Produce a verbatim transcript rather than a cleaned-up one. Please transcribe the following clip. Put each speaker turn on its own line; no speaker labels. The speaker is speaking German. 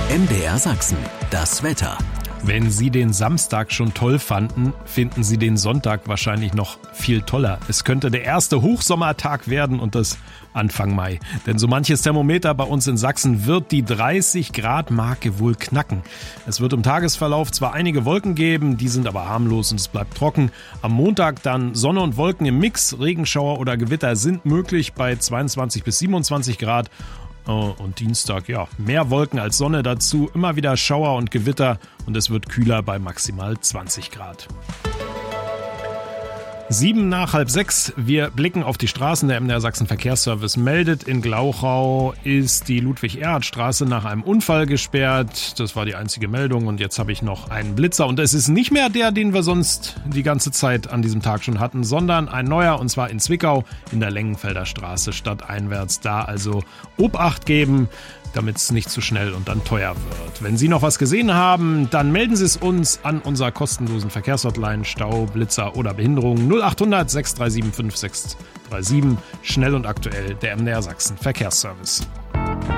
M D R Sachsen, das Wetter.
Wenn Sie den Samstag schon toll fanden, finden Sie den Sonntag wahrscheinlich noch viel toller. Es könnte der erste Hochsommertag werden und das Anfang Mai. Denn so manches Thermometer bei uns in Sachsen wird die dreißig Grad Marke wohl knacken. Es wird im Tagesverlauf zwar einige Wolken geben, die sind aber harmlos und es bleibt trocken. Am Montag dann Sonne und Wolken im Mix, Regenschauer oder Gewitter sind möglich bei zweiundzwanzig bis siebenundzwanzig Grad. Und Dienstag, ja, mehr Wolken als Sonne dazu, immer wieder Schauer und Gewitter und es wird kühler bei maximal zwanzig Grad. Sieben nach halb sechs. Wir blicken auf die Straßen. Der M D R Sachsen Verkehrsservice meldet, in Glauchau ist die Ludwig-Erhard-Straße nach einem Unfall gesperrt. Das war die einzige Meldung und jetzt habe ich noch einen Blitzer. Und es ist nicht mehr der, den wir sonst die ganze Zeit an diesem Tag schon hatten, sondern ein neuer und zwar in Zwickau in der Lengenfelder Straße stadteinwärts. Da also Obacht geben, damit es nicht zu schnell und dann teuer wird. Wenn Sie noch was gesehen haben, dann melden Sie es uns an unserer kostenlosen Verkehrshotline Stau, Blitzer oder Behinderung null acht hundert sechs drei sieben fünf sechs drei sieben. Schnell und aktuell der M D R Sachsen Verkehrsservice.